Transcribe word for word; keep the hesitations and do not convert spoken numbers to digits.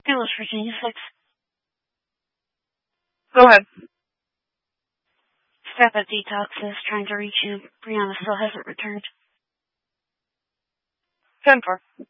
English Virginia six. Go ahead. Staff at Detox is trying to reach you. Brianna still hasn't returned. ten four.